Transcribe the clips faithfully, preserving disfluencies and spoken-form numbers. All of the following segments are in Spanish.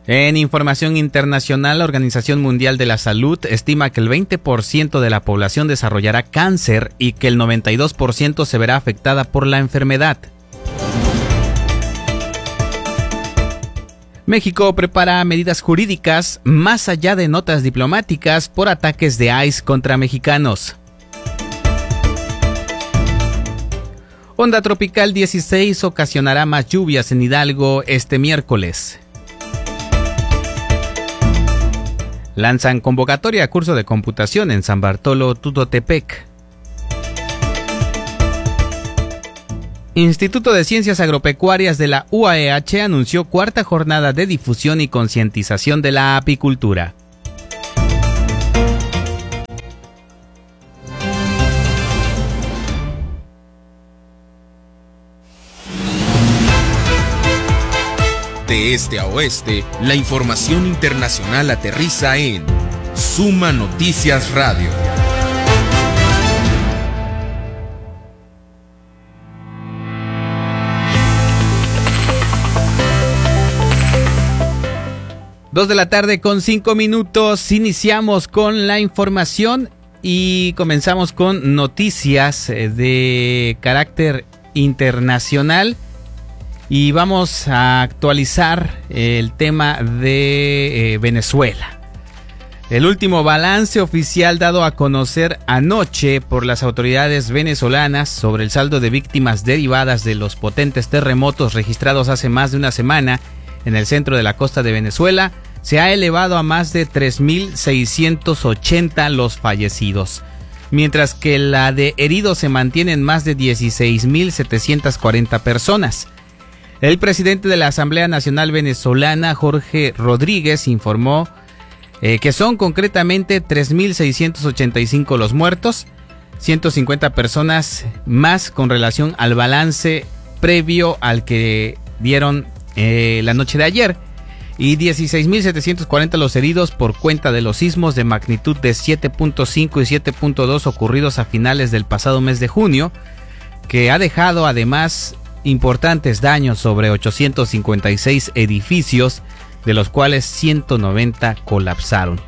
En información internacional, la Organización Mundial de la Salud estima que el veinte por ciento de la población desarrollará cáncer y que el noventa y dos por ciento se verá afectada por la enfermedad. México prepara medidas jurídicas más allá de notas diplomáticas por ataques de I C E contra mexicanos. Onda tropical dieciséis ocasionará más lluvias en Hidalgo este miércoles. Lanzan convocatoria a curso de computación en San Bartolo, Tutotepec. Instituto de Ciencias Agropecuarias de la U A E H anunció cuarta jornada de difusión y concientización de la apicultura. De este a oeste, la información internacional aterriza en Suma Noticias Radio. Dos de la tarde con cinco minutos, iniciamos con la información y comenzamos con noticias de carácter internacional. Y vamos a actualizar el tema de eh, Venezuela. El último balance oficial dado a conocer anoche por las autoridades venezolanas sobre el saldo de víctimas derivadas de los potentes terremotos registrados hace más de una semana en el centro de la costa de Venezuela se ha elevado a más de tres mil seiscientos ochenta los fallecidos, mientras que la de heridos se mantiene en más de dieciséis mil setecientas cuarenta personas. El presidente de la Asamblea Nacional Venezolana, Jorge Rodríguez, informó eh, que son concretamente tres mil seiscientos ochenta y cinco los muertos, ciento cincuenta personas más con relación al balance previo al que dieron eh, la noche de ayer, y dieciséis mil setecientos cuarenta los heridos por cuenta de los sismos de magnitud de siete punto cinco y siete punto dos ocurridos a finales del pasado mes de junio, que ha dejado además importantes daños sobre ochocientos cincuenta y seis edificios, de los cuales ciento noventa colapsaron.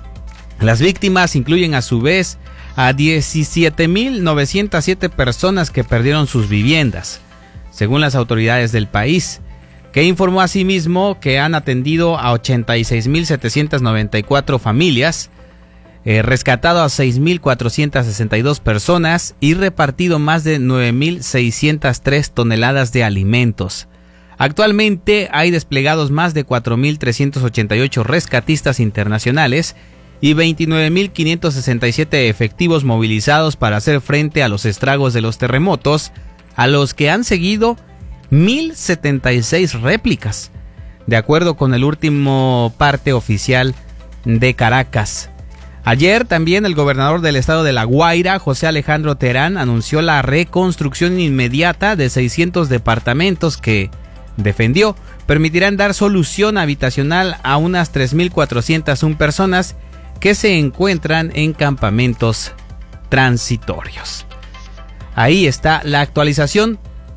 Las víctimas incluyen a su vez a diecisiete mil novecientas siete personas que perdieron sus viviendas, según las autoridades del país, que informó asimismo que han atendido a ochenta y seis mil setecientas noventa y cuatro familias, Eh, rescatado a seis mil cuatrocientas sesenta y dos personas y repartido más de nueve mil seiscientas tres toneladas de alimentos. Actualmente hay desplegados más de cuatro mil trescientos ochenta y ocho rescatistas internacionales y veintinueve mil quinientos sesenta y siete efectivos movilizados para hacer frente a los estragos de los terremotos, a los que han seguido mil setenta y seis réplicas, de acuerdo con el último parte oficial de Caracas. Ayer también el gobernador del estado de La Guaira, José Alejandro Terán, anunció la reconstrucción inmediata de seiscientos departamentos que, defendió, permitirán dar solución habitacional a unas tres mil cuatrocientas una personas que se encuentran en campamentos transitorios. Ahí está la actualización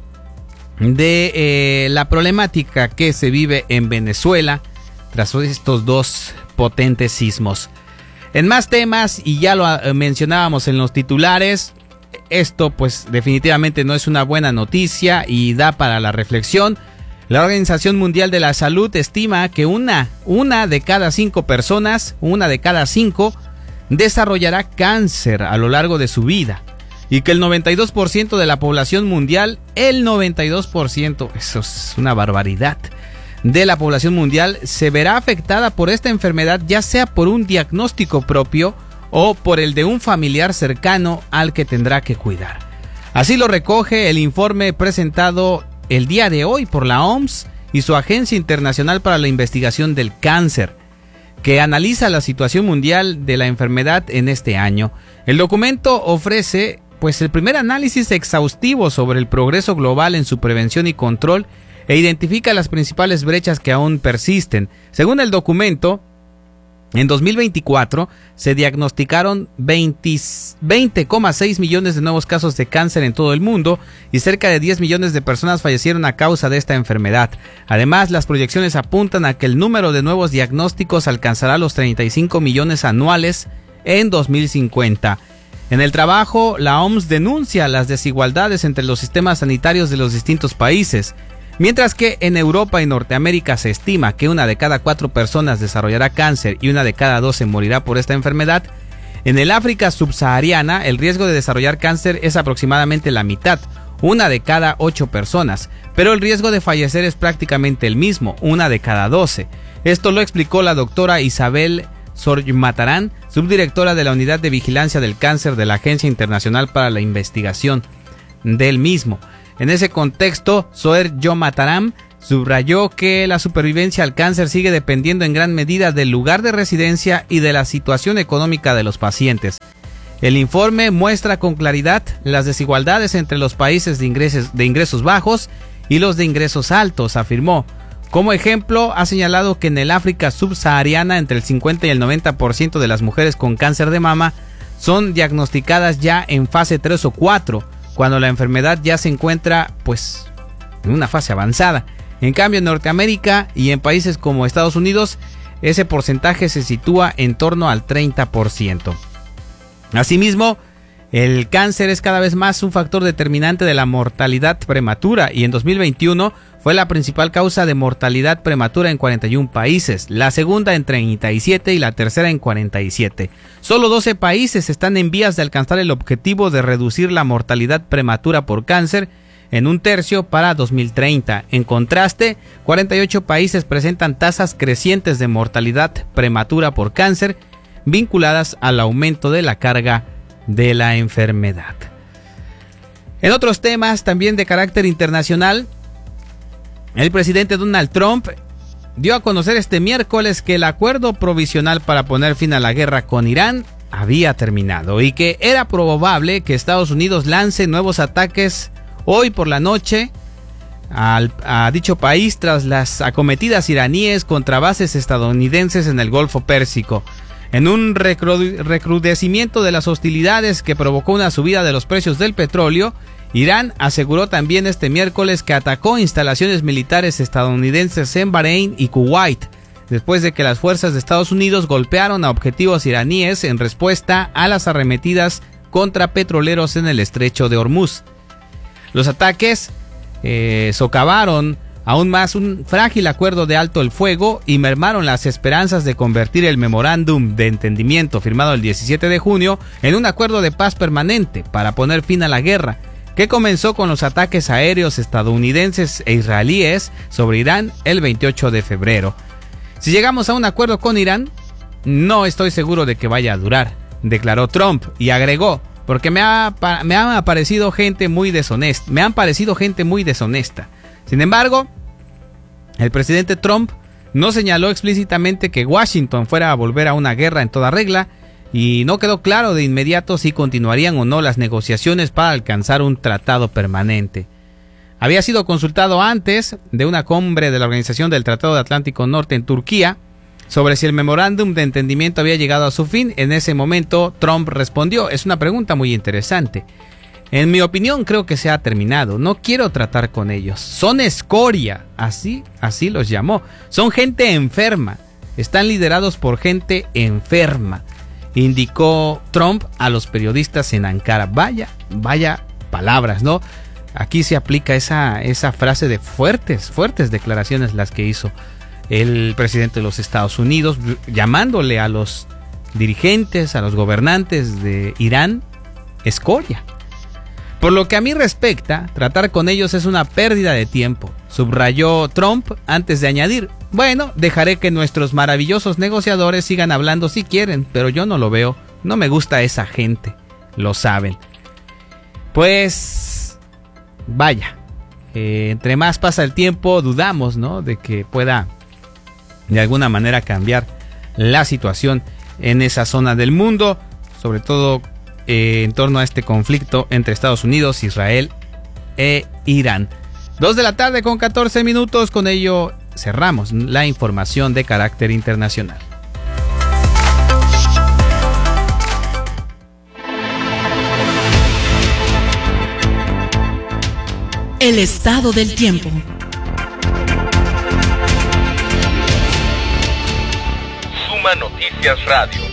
de eh, la problemática que se vive en Venezuela tras estos dos potentes sismos. En más temas, y ya lo mencionábamos en los titulares, esto pues definitivamente no es una buena noticia y da para la reflexión. La Organización Mundial de la Salud estima que una, una de cada cinco personas, una de cada cinco, desarrollará cáncer a lo largo de su vida. Y que el noventa y dos por ciento de la población mundial, el noventa y dos por ciento, eso es una barbaridad, de la población mundial se verá afectada por esta enfermedad, ya sea por un diagnóstico propio o por el de un familiar cercano al que tendrá que cuidar. Así lo recoge el informe presentado el día de hoy por la O M S y su Agencia Internacional para la Investigación del Cáncer, que analiza la situación mundial de la enfermedad en este año. El documento ofrece pues el primer análisis exhaustivo sobre el progreso global en su prevención y control e identifica las principales brechas que aún persisten. Según el documento, En dos mil veinticuatro se diagnosticaron veinte coma seis millones de nuevos casos de cáncer en todo el mundo y cerca de diez millones de personas fallecieron a causa de esta enfermedad. Además, las proyecciones apuntan a que el número de nuevos diagnósticos alcanzará los treinta y cinco millones anuales en dos mil cincuenta. En el trabajo, la O M S denuncia las desigualdades entre los sistemas sanitarios de los distintos países. Mientras que en Europa y Norteamérica se estima que una de cada cuatro personas desarrollará cáncer y una de cada doce morirá por esta enfermedad, en el África subsahariana el riesgo de desarrollar cáncer es aproximadamente la mitad, una de cada ocho personas, pero el riesgo de fallecer es prácticamente el mismo, una de cada doce. Esto lo explicó la doctora Isabel Sorymatharajan, subdirectora de la Unidad de Vigilancia del Cáncer de la Agencia Internacional para la Investigación del mismo. En ese contexto, Sorymatharajan subrayó que la supervivencia al cáncer sigue dependiendo en gran medida del lugar de residencia y de la situación económica de los pacientes. El informe muestra con claridad las desigualdades entre los países de ingresos, de ingresos bajos y los de ingresos altos, afirmó. Como ejemplo, ha señalado que en el África subsahariana entre el cincuenta y el noventa por ciento de las mujeres con cáncer de mama son diagnosticadas ya en fase tres o cuatro, cuando la enfermedad ya se encuentra pues en una fase avanzada. En cambio, en Norteamérica y en países como Estados Unidos, ese porcentaje se sitúa en torno al treinta por ciento. Asimismo, el cáncer es cada vez más un factor determinante de la mortalidad prematura y en dos mil veintiuno fue la principal causa de mortalidad prematura en cuarenta y un países, la segunda en treinta y siete y la tercera en cuarenta y siete. Solo doce países están en vías de alcanzar el objetivo de reducir la mortalidad prematura por cáncer en un tercio para dos mil treinta. En contraste, cuarenta y ocho países presentan tasas crecientes de mortalidad prematura por cáncer vinculadas al aumento de la carga de la enfermedad. En otros temas también de carácter internacional, el presidente Donald Trump dio a conocer este miércoles que el acuerdo provisional para poner fin a la guerra con Irán había terminado y que era probable que Estados Unidos lance nuevos ataques hoy por la noche al, a dicho país tras las acometidas iraníes contra bases estadounidenses en el Golfo Pérsico. En un recru- recrudecimiento de las hostilidades que provocó una subida de los precios del petróleo, Irán aseguró también este miércoles que atacó instalaciones militares estadounidenses en Bahrein y Kuwait, después de que las fuerzas de Estados Unidos golpearon a objetivos iraníes en respuesta a las arremetidas contra petroleros en el estrecho de Hormuz. Los ataques eh, socavaron aún más un frágil acuerdo de alto el fuego y mermaron las esperanzas de convertir el memorándum de entendimiento firmado el diecisiete de junio en un acuerdo de paz permanente para poner fin a la guerra, que comenzó con los ataques aéreos estadounidenses e israelíes sobre Irán el veintiocho de febrero. Si llegamos a un acuerdo con Irán, no estoy seguro de que vaya a durar, declaró Trump y agregó, porque me ha, me ha parecido gente muy deshonesta, me han parecido gente muy deshonesta. Sin embargo, el presidente Trump no señaló explícitamente que Washington fuera a volver a una guerra en toda regla y no quedó claro de inmediato si continuarían o no las negociaciones para alcanzar un tratado permanente. Había sido consultado antes de una cumbre de la Organización del Tratado de Atlántico Norte en Turquía sobre si el memorándum de entendimiento había llegado a su fin. En ese momento Trump respondió: es una pregunta muy interesante. En mi opinión, creo que se ha terminado. No quiero tratar con ellos. Son escoria. Así, así los llamó. Son gente enferma. Están liderados por gente enferma, indicó Trump a los periodistas en Ankara. Vaya, vaya palabras, ¿no? Aquí se aplica esa, esa frase de fuertes, fuertes declaraciones las que hizo el presidente de los Estados Unidos, llamándole a los dirigentes, a los gobernantes de Irán, escoria. Por lo que a mí respecta, tratar con ellos es una pérdida de tiempo, subrayó Trump antes de añadir: bueno, dejaré que nuestros maravillosos negociadores sigan hablando si quieren, pero yo no lo veo, no me gusta esa gente, lo saben. Pues, vaya, eh, entre más pasa el tiempo, dudamos, ¿no?, de que pueda de alguna manera cambiar la situación en esa zona del mundo, sobre todo Eh, en torno a este conflicto entre Estados Unidos, Israel e Irán. Dos de la tarde con catorce minutos, con ello cerramos la información de carácter internacional. El estado del tiempo. Suma Noticias Radio.